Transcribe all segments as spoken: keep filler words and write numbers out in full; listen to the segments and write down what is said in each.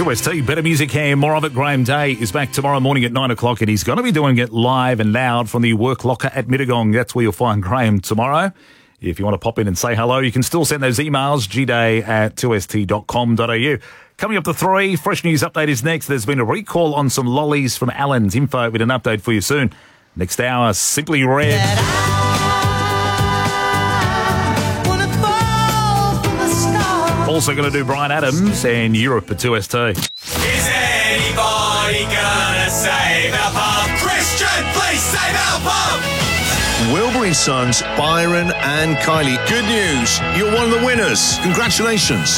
two S T, better music here, more of it. Graham Day is back tomorrow morning at nine o'clock, and he's going to be doing it live and loud from the work locker at Mittagong. That's where you'll find Graham tomorrow. If you want to pop in and say hello, you can still send those emails, g day at two s t dot com dot a u. Coming up to three, fresh news update is next. There's been a recall on some lollies from Allen's. Info with an update for you soon. Next hour, Simply Red. Also going to do Bryan Adams and Europe at two S T. Is anybody gonna save our pub? Christian, please save our pub! Wilbur and Sons, Byron and Kylie. Good news, you're one of the winners. Congratulations.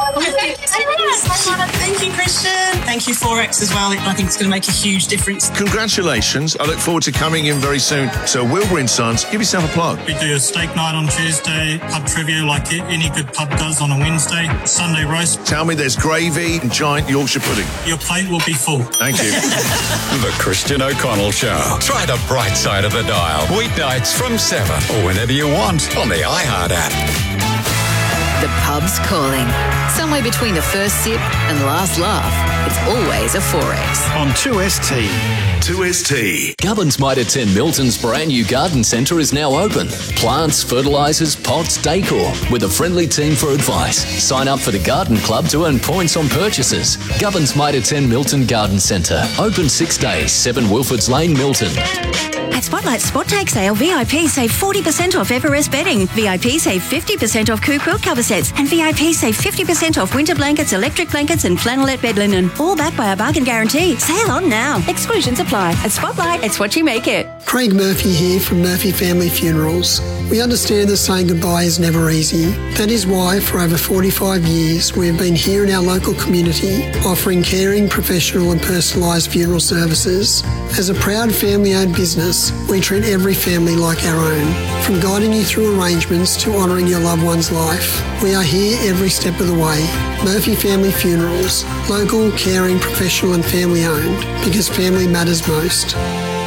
Thank you, Christian. Thank you, Forex, as well. I think it's going to make a huge difference. Congratulations. I look forward to coming in very soon. So Wilbur and Sons, give yourself a plug. We do a steak night on Tuesday, pub trivia like any good pub does on a Wednesday, Sunday roast. Tell me there's gravy and giant Yorkshire pudding. Your plate will be full. Thank you. The Christian O'Connell Show. Try the bright side of the dial. Weeknights from seven or whenever you want on the iHeart app. The pub's calling. Somewhere between the first sip and last laugh, it's always a Forex. On two S T. two S T. Gubbins might attend Milton's brand new garden centre is now open. Plants, fertilisers, pots, decor, with a friendly team for advice. Sign up for the Garden Club to earn points on purchases. Gubbins might attend Milton Garden Centre. Open six days, seven Wilfords Lane, Milton. At Spotlight Spot Take Sale, V I P save forty percent off Everest bedding. V I P save fifty percent off Coo quilt cover sets. And V I P save fifty percent off winter blankets, electric blankets and flannelette bed linen. All backed by a bargain guarantee. Sale on now. Exclusions apply. At Spotlight, it's what you make it. Craig Murphy here from Murphy Family Funerals. We understand that saying goodbye is never easy. That is why for over forty-five years we have been here in our local community offering caring, professional and personalised funeral services. As a proud family-owned business, we treat every family like our own. From guiding you through arrangements to honouring your loved one's life, we are here every step of the way. Murphy Family Funerals, local, caring, professional and family-owned, because family matters most.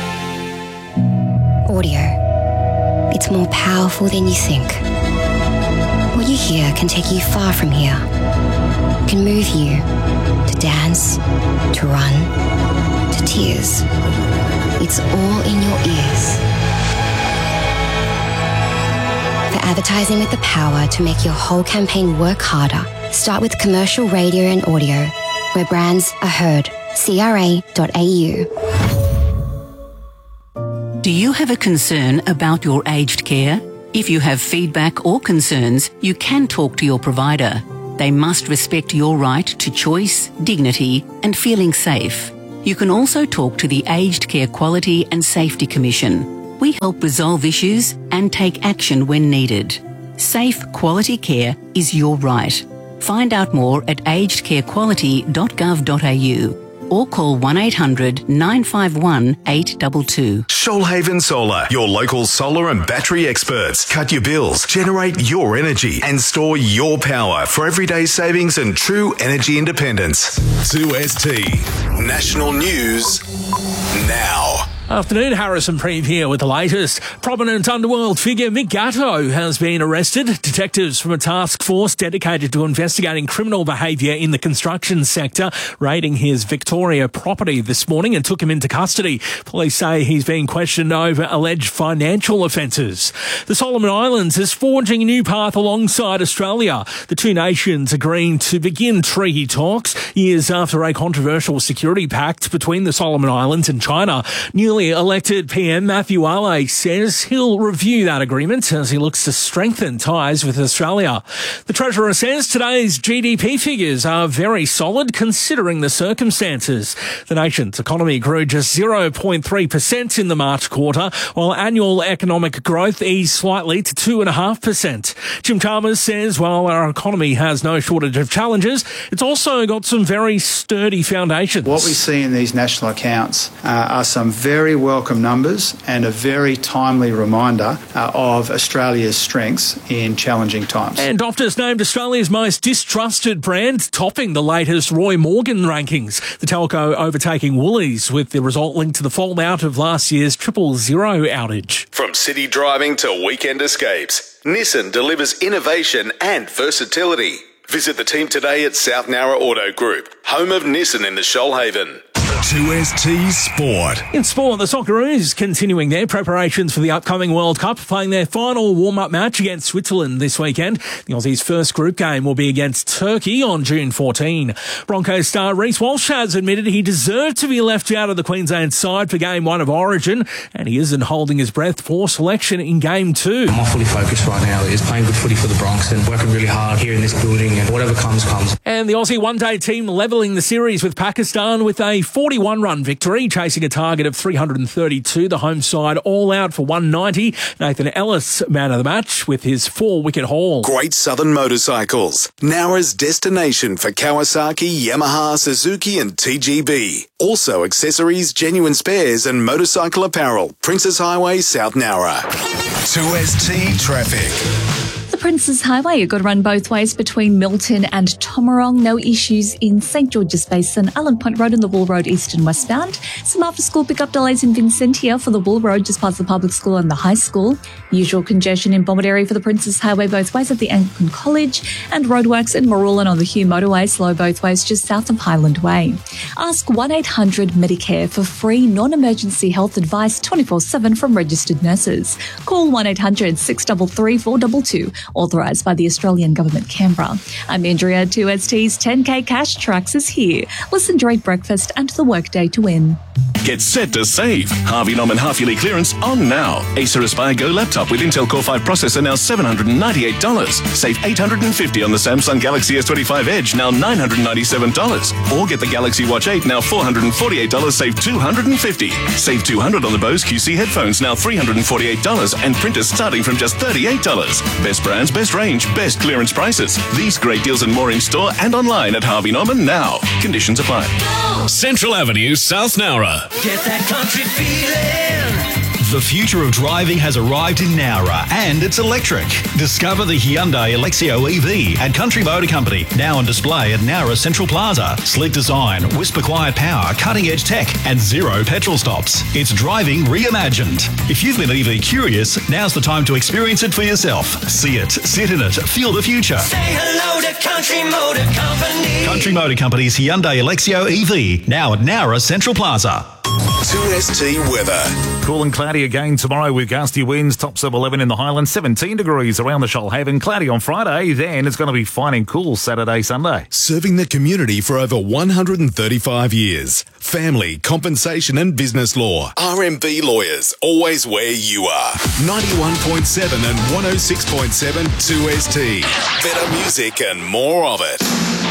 Audio. It's more powerful than you think. What you hear can take you far from here. It can move you to dance, to run, to tears. It's all in your ears. For advertising with the power to make your whole campaign work harder, start with commercial radio and audio, where brands are heard. C R A dot A U. Do you have a concern about your aged care? If you have feedback or concerns, you can talk to your provider. They must respect your right to choice, dignity, and feeling safe. You can also talk to the Aged Care Quality and Safety Commission. We help resolve issues and take action when needed. Safe, quality care is your right. Find out more at aged care quality dot gov dot a u or call one eight hundred nine five one eight two two. Shoalhaven Solar, your local solar and battery experts. Cut your bills, generate your energy, and store your power for everyday savings and true energy independence. two S T. National News now. Afternoon, Harrison Preeve here with the latest. Prominent underworld figure Mick Gatto has been arrested. Detectives from a task force dedicated to investigating criminal behaviour in the construction sector raiding his Victoria property this morning and took him into custody. Police say he's being questioned over alleged financial offences. The Solomon Islands is forging a new path alongside Australia. The two nations agreeing to begin treaty talks years after a controversial security pact between the Solomon Islands and China. Newly elected P M Matthew Ale says he'll review that agreement as he looks to strengthen ties with Australia. The Treasurer says today's G D P figures are very solid considering the circumstances. The nation's economy grew just zero point three percent in the March quarter, while annual economic growth eased slightly to two point five percent. Jim Chalmers says while our economy has no shortage of challenges, it's also got some very sturdy foundations. What we see in these national accounts uh, are some very welcome numbers and a very timely reminder uh, of Australia's strengths in challenging times. And Optus named Australia's most distrusted brand, topping the latest Roy Morgan rankings. The telco overtaking Woolies, with the result linked to the fallout of last year's triple zero outage. From city driving to weekend escapes, Nissan delivers innovation and versatility. Visit the team today at South Nowra Auto Group, home of Nissan in the Shoalhaven. two S T Sport. In sport, the Socceroos continuing their preparations for the upcoming World Cup, playing their final warm-up match against Switzerland this weekend. The Aussies' first group game will be against Turkey on June fourteenth. Broncos star Reece Walsh has admitted he deserved to be left out of the Queensland side for Game one of Origin, and he isn't holding his breath for selection in Game two. My fully focused right now is playing good footy for the Bronx and working really hard here in this building, and whatever comes, comes. And the Aussie one-day team levelling the series with Pakistan with a forty-one run victory, chasing a target of three hundred thirty-two. The home side all out for one ninety. Nathan Ellis, man of the match, with his four-wicket haul. Great Southern Motorcycles, Nowra's destination for Kawasaki, Yamaha, Suzuki and T G B. Also accessories, genuine spares and motorcycle apparel. Princess Highway, South Nowra. two S T Traffic. The Princes Highway, a good run both ways between Milton and Tomarong. No issues in St George's Basin, Allen Point Road and the Wool Road east and westbound. Some after-school pick-up delays in Vincentia for the Wool Road just past the public school and the high school. Usual congestion in Bomaderry for the Princes Highway both ways at the Anglican College, and roadworks in Marulan on the Hugh Motorway, slow both ways just south of Highland Way. Ask one eight hundred Medicare for free non-emergency health advice twenty-four seven from registered nurses. Call one eight hundred six three three four two two. Authorised by the Australian Government, Canberra. I'm Andrea. two S T's ten K Cash Tracks is here. Listen to Eat Breakfast and the Workday to win. Get set to save. Harvey Norman half-yearly clearance on now. Acer Aspire Go laptop with Intel Core five processor now seven hundred ninety-eight dollars. Save eight hundred fifty dollars on the Samsung Galaxy S twenty-five Edge, now nine hundred ninety-seven dollars. Or get the Galaxy Watch eight, now four hundred forty-eight dollars, save two hundred fifty dollars. Save two hundred dollars on the Bose Q C headphones, now three hundred forty-eight dollars, and printers starting from just thirty-eight dollars. Best brands, best range, best clearance prices. These great deals and more in store and online at Harvey Norman now. Conditions apply. Central Avenue, South Nowra. Get that country feeling. The future of driving has arrived in Nowra, and it's electric. Discover the Hyundai Alexio E V at Country Motor Company, now on display at Nowra Central Plaza. Sleek design, whisper quiet power, cutting-edge tech, and zero petrol stops. It's driving reimagined. If you've been E V curious, now's the time to experience it for yourself. See it, sit in it, feel the future. Say hello to Country Motor Company. Country Motor Company's Hyundai Alexio E V, now at Nowra Central Plaza. two S T weather. Cool and cloudy again tomorrow with gusty winds, tops of eleven in the Highlands, seventeen degrees around the Shoalhaven. Cloudy on Friday, then it's going to be fine and cool Saturday, Sunday. Serving the community for over one hundred thirty-five years. Family, compensation and business law. R M B Lawyers, always where you are. ninety-one point seven and one oh six point seven two S T. Better music and more of it.